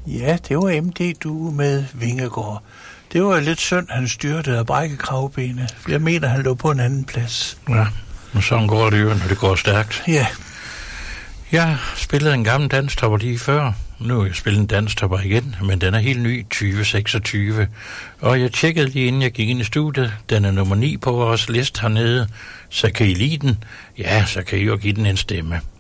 Ja, det var MD-due med Vingegaard. Det var lidt synd, han styrtede og brække kravbenet. Jeg mener, han lå på en anden plads. Ja, men sådan går det jo, når det går stærkt. Ja. Jeg spillede en gammel danstopper lige før. Nu har jeg spillet en danstopper igen, men den er helt ny, 2026. Og jeg tjekkede lige inden jeg gik ind i studiet. Den er nummer 9 på vores liste hernede. Så kan I lide den? Ja, så kan I jo give den en stemme.